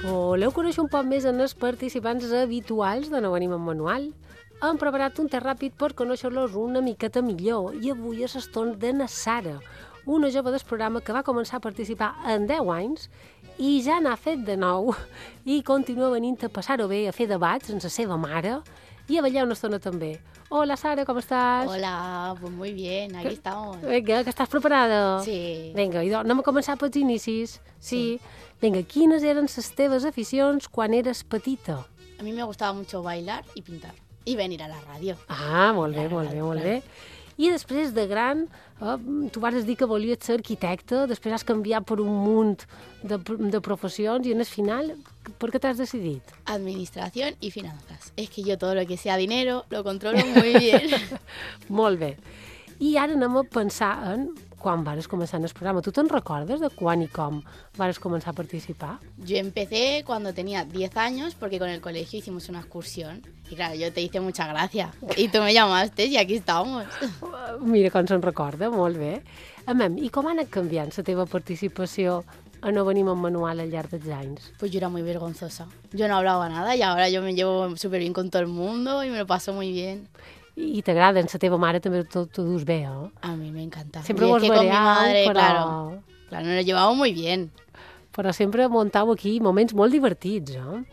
Voleu conèixer un poc més en els participants habituals de No venim amb manual? Hem preparat un test ràpid per conèixer-los una miqueta millor i avui és el torn de na Sara, una jove del programa que va començar a participar en 10 anys i ja n'ha fet de nou i continua venint a passar-ho bé, a fer debats amb la seva mare i a ballar una estona també. Hola Sara, ¿cómo estás? Hola, pues muy bien, aquí estamos. Vinga, que estàs preparada? Sí. Vinga, anem a començar pels inicis. Sí. Vinga, quines eren les teves aficions quan eres petita? A mí me gustaba mucho bailar y pintar y venir a la radio. Ah, molt bé, molt bé, molt bé. I després de gran, tu vas dir que volies ser arquitecte, després has canviat per un munt de professions i en el final, per què t'has decidit? Administración y finanzas. Es que yo todo lo que sea dinero lo controlo muy bien. Molt bé. I ara anem a pensar en quan vas començar en el programa. Tu te'n recordes de quan i com vas començar a participar? Yo empecé cuando tenía 10 años porque con el colegio hicimos una excursión. Y claro, yo te hice mucha gracia. Y tú me llamaste y aquí estamos. Mira com se'n recorda, molt bé. I com ha anat canviant la teva participació a No venim amb manual al llarg dels anys? Pues yo era muy vergonzosa. Yo no hablaba nada y ahora yo me llevo súper bien con todo el mundo y me lo paso muy bien. I t'agrada, en la teva mare també t'ho dus bé, eh? A mí me encanta. Sempre Y vos es que con mi vereau, madre, però... claro, nos lo llevamos muy bien. Però sempre muntau aquí moments molt divertits, eh?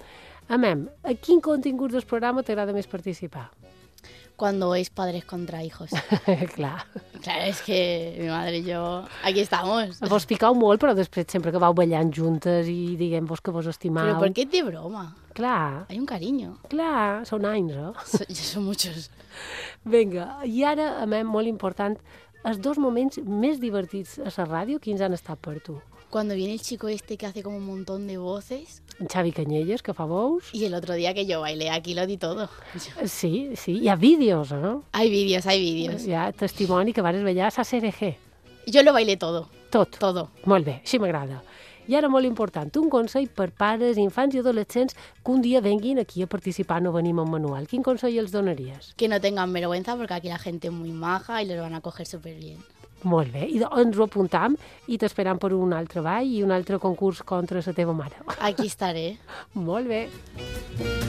A quin contingut del programa t'agrada més participar? Cuando es padres contra hijos. Clar. Claro, es que mi madre y yo, aquí estamos. Vos picau molt, però després sempre que vau ballant juntes i diguem-vos que vos estimau. Pero ¿por qué es de broma? Clar, Hay un cariño. clar, són anys, eh? Ya son muchos. Vinga, i ara, molt important, els dos moments més divertits a la ràdio, quins han estat per tu? Cuando viene el chico este que hace como un montón de voces. En Xavi Canyelles, que fa bous. Y el otro día que yo bailé aquí lo di todo. Sí, hi ha vídeos, no? Hay vídeos, hay vídeos. Hi ha testimoni que vares ballar a CRG. Yo lo bailé todo. Tot. Todo. Molt bé, així m'agrada. I ara, molt important, un consell per pares, infants i adolescents que un dia venguin aquí a participar No venim amb manual. Quin consell els donaries? Que no tengan vergüenza porque aquí la gente es muy maja y les van a coger súper bien. Molt bé, i ens ho apuntam i t'esperam per un altre ball i un altre concurs contra la teva mare. Aquí estaré. Molt bé.